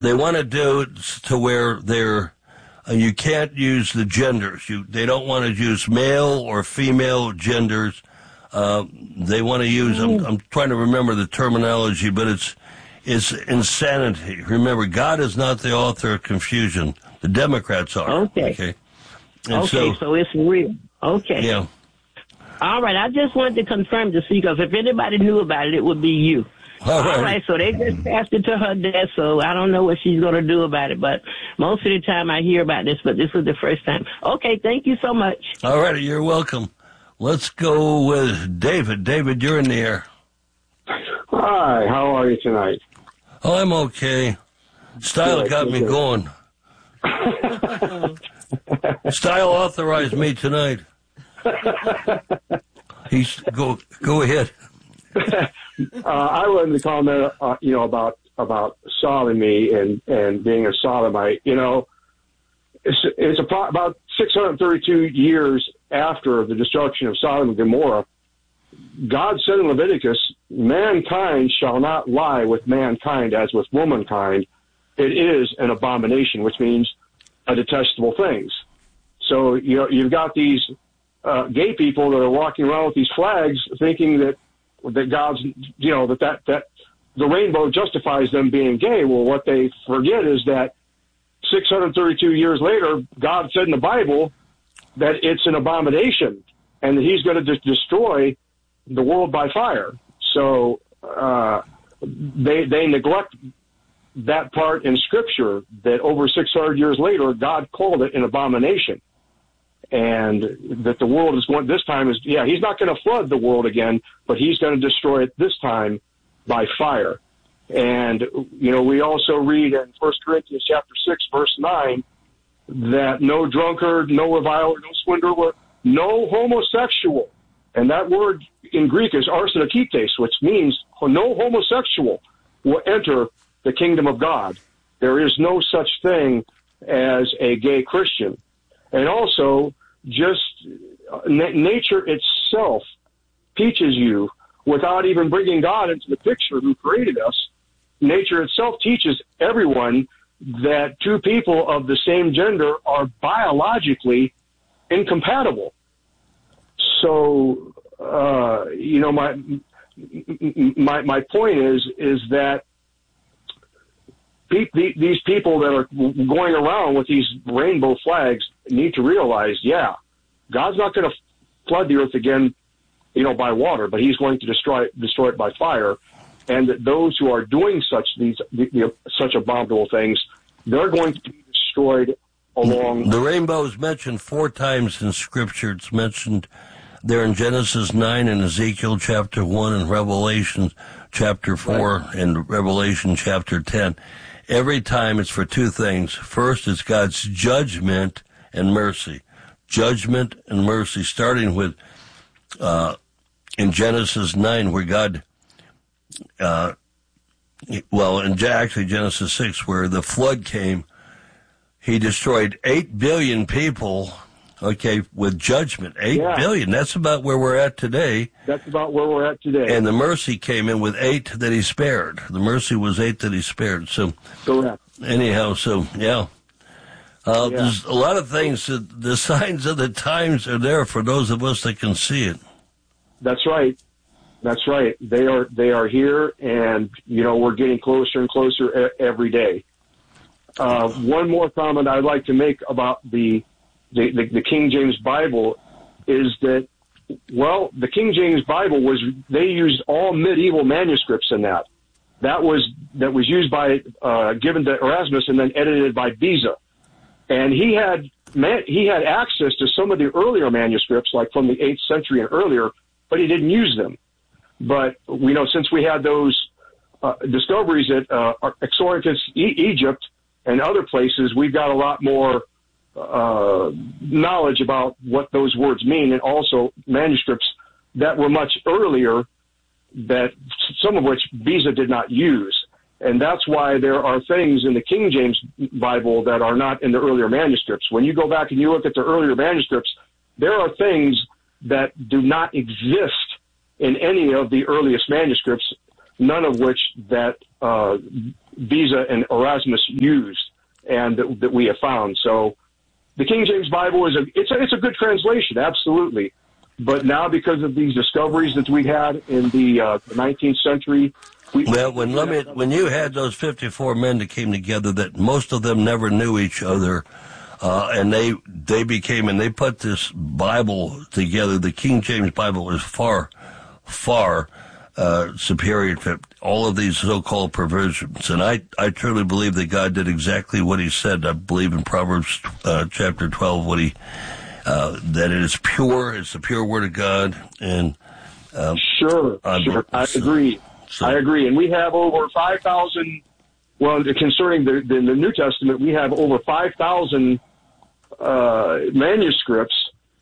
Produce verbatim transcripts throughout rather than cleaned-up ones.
they want to do it to where they're, uh, you can't use the genders. You, they don't want to use male or female genders. Uh, they want to use, I'm, I'm trying to remember the terminology, but it's, it's insanity. Remember, God is not the author of confusion. The Democrats are. Okay. Okay. And okay, so, so it's real. Okay. Yeah. All right, I just wanted to confirm to see, because if anybody knew about it, it would be you. All right. All right, so they just passed it to her desk, so I don't know what she's going to do about it, but most of the time I hear about this, but this is the first time. Okay, thank you so much. All right, you're welcome. Let's go with David. David, you're in the air. Hi, how are you tonight? Oh, I'm okay. Style Good, got good, me good. going. Style authorized me tonight. He's go go ahead. uh, I wanted to comment, uh, you know, about about sodomy and and being a sodomite. You know, it's it's a, about six hundred thirty-two years after the destruction of Sodom and Gomorrah. God said in Leviticus, "Mankind shall not lie with mankind as with womankind. It is an abomination," which means a detestable things. So you know, you've got these uh, gay people that are walking around with these flags, thinking that that God's, you know, that, that that the rainbow justifies them being gay. Well, what they forget is that six hundred thirty-two years later, God said in the Bible that it's an abomination and that He's going to de- destroy the world by fire. So uh, they they neglect that part in Scripture, that over six hundred years later, God called it an abomination. And that the world is going, this time is, yeah, He's not going to flood the world again, but He's going to destroy it this time by fire. And, you know, we also read in First Corinthians chapter six, verse nine, that no drunkard, no reviler, no swindler, no homosexual, and that word in Greek is arsenokites, which means no homosexual will enter the kingdom of God. There is no such thing as a gay Christian. And also, just na- nature itself teaches you, without even bringing God into the picture who created us, nature itself teaches everyone that two people of the same gender are biologically incompatible. So, uh, you know, my my my point is is that pe- these people that are going around with these rainbow flags need to realize, yeah, God's not going to flood the earth again, you know, by water, but He's going to destroy destroy it by fire, and that those who are doing such these the, the, such abominable things, they're going to be destroyed along. The rainbow is mentioned four times in Scripture. It's mentioned there in Genesis nine and Ezekiel chapter one and Revelation chapter four right. and Revelation chapter ten. Every time it's for two things. First, it's God's judgment and mercy. Judgment and mercy, starting with uh, in Genesis nine, where God, uh, well, in actually Genesis six, where the flood came, He destroyed eight billion people, okay, with judgment. Eight yeah. billion. That's about where we're at today. That's about where we're at today. And the mercy came in with eight that He spared. The mercy was eight that He spared. So, correct. Anyhow, so, yeah. Uh, yeah. There's a lot of things that the signs of the times are there for those of us that can see it. That's right. That's right. They are, they are here, and, you know, we're getting closer and closer every day. Uh, one more comment I'd like to make about the, the, the, the King James Bible is that, well, the King James Bible was, they used all medieval manuscripts in that. That was, that was used by, uh, given to Erasmus and then edited by Beza. And he had, he had access to some of the earlier manuscripts, like from the eighth century and earlier, but he didn't use them. But we know, since we had those, uh, discoveries at, uh, Exoricus, e- Egypt, and other places, we've got a lot more uh, knowledge about what those words mean, and also manuscripts that were much earlier, that some of which Beza did not use. And that's why there are things in the King James Bible that are not in the earlier manuscripts. When you go back and you look at the earlier manuscripts, there are things that do not exist in any of the earliest manuscripts, none of which that uh, Beza and Erasmus used and that, that we have found. So the King James Bible is a it's a, it's a good translation, absolutely. But now, because of these discoveries that we had in the uh, nineteenth century, we, well, when let me when you had those fifty-four men that came together, that most of them never knew each other, uh, and they they became and they put this Bible together. The King James Bible is far, far uh, superior to all of these so-called perversions, and I I truly believe that God did exactly what He said. I believe in Proverbs uh, chapter twelve what He. Uh, that it is pure, it's the pure word of God, and um, sure, I, sure, I so, agree, so. I agree, and we have over five thousand. Well, concerning the, the the New Testament, we have over five thousand uh, manuscripts,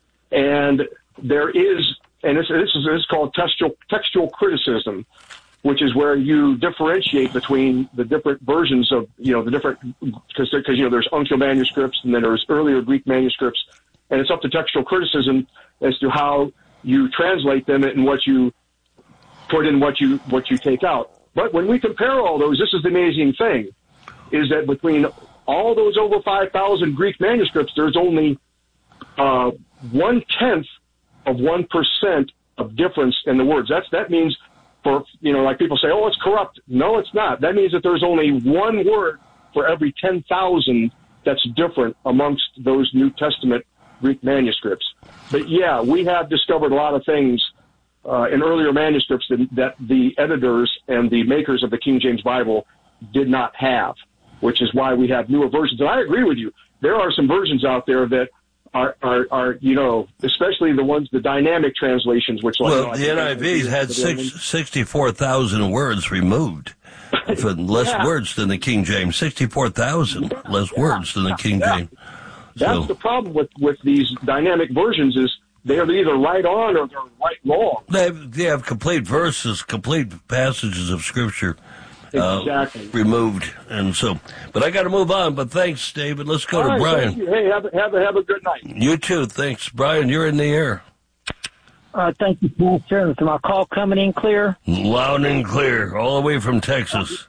and there is, and this, this is this is called textual textual criticism, which is where you differentiate between the different versions of you know the different because because you know there's uncial manuscripts and then there's earlier Greek manuscripts. And it's up to textual criticism as to how you translate them and what you put in, what you what you take out. But when we compare all those, this is the amazing thing, is that between all those over five thousand Greek manuscripts, there's only uh, one-tenth of one percent of difference in the words. That's That means, for you know, like people say, oh, it's corrupt. No, it's not. That means that there's only one word for every ten thousand that's different amongst those New Testament Greek manuscripts. But yeah, we have discovered a lot of things uh, in earlier manuscripts that, that the editors and the makers of the King James Bible did not have, which is why we have newer versions. And I agree with you. There are some versions out there that are, are, are you know, especially the ones, the dynamic translations, which like, well, you know, the N I V had six, sixty-four thousand words removed. For less yeah. words than the King James, sixty-four thousand yeah. less yeah. words than the King yeah. James. That's so. The problem with, with these dynamic versions is they're either right on or they're right wrong. They have, they have complete verses, complete passages of Scripture uh, exactly. removed. And so, but I got to move on. But thanks, David. Let's go All to right, Brian. Thank you. Hey, have a, have, a, have a good night. You too. Thanks. Brian, you're in the air. Uh, thank you, Pastor. Is my call coming in clear? Loud and clear, all the way from Texas.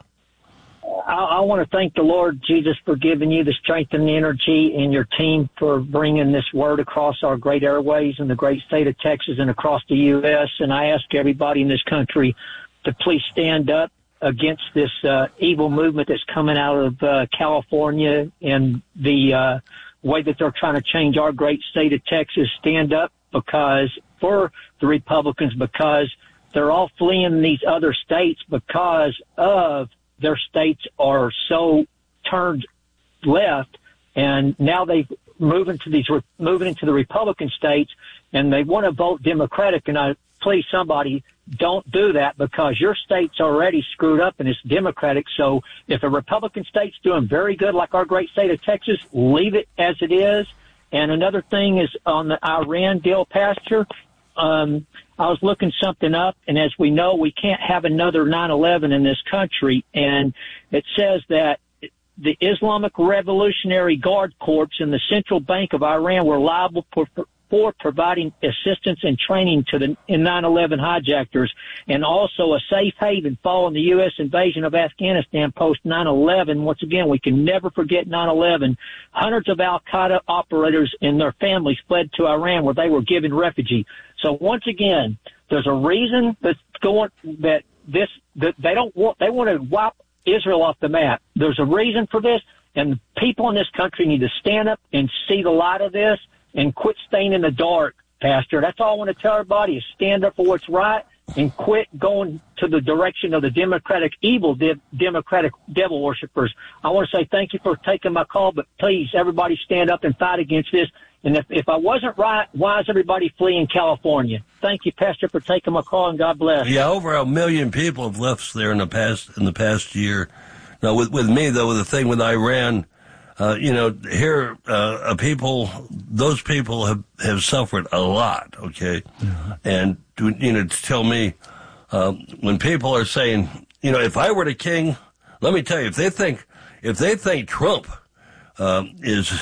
I, I want to thank the Lord Jesus for giving you the strength and the energy, and your team for bringing this word across our great airways in the great state of Texas and across the U S And I ask everybody in this country to please stand up against this uh, evil movement that's coming out of uh, California and the uh, way that they're trying to change our great state of Texas. Stand up because for the Republicans, because they're all fleeing these other states because of their states are so turned left, and now they've moving to these moving into the Republican states, and they want to vote Democratic. And I please somebody don't do that because your state's already screwed up and it's Democratic. So if a Republican state's doing very good, like our great state of Texas, leave it as it is. And another thing is on the Iran deal, Pastor. Um, I was looking something up, and as we know, we can't have another nine eleven in this country. And it says that the Islamic Revolutionary Guard Corps and the Central Bank of Iran were liable for, for providing assistance and training to the nine eleven hijackers, and also a safe haven following the U S invasion of Afghanistan post nine eleven. Once again, we can never forget nine eleven. Hundreds of al-Qaeda operators and their families fled to Iran, where they were given refuge. So once again, there's a reason that's going that this that they don't want they want to wipe Israel off the map. There's a reason for this, and people in this country need to stand up and see the light of this and quit staying in the dark, Pastor. That's all I want to tell everybody is stand up for what's right and quit going to the direction of the democratic evil, de- democratic devil worshipers. I want to say thank you for taking my call, but please, everybody stand up and fight against this. And if, if I wasn't right, why is everybody fleeing California? Thank you, Pastor, for taking my call, and God bless. Yeah, over a million people have left there in the past in the past year. Now, with with me though, with the thing with Iran, uh, you know, here uh, people, those people have, have suffered a lot. Okay, mm-hmm. and to, you know, to tell me uh, when people are saying, you know, if I were the king, let me tell you, if they think if they think Trump uh, is.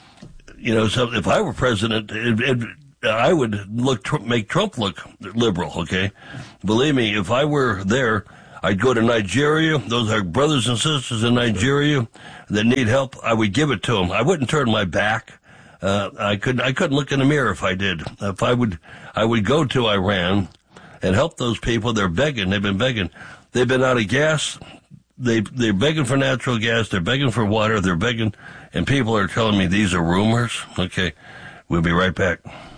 You know, so if I were president, it, it, I would look make Trump look liberal. Okay, believe me, if I were there, I'd go to Nigeria. Those are brothers and sisters in Nigeria that need help. I would give it to them. I wouldn't turn my back. Uh, I couldn't, I couldn't look in the mirror if I did. If I would, I would go to Iran and help those people. They're begging. They've been begging. They've been out of gas. They, they're begging for natural gas. They're begging for water. They're begging. And people are telling me these are rumors. Okay. We'll be right back.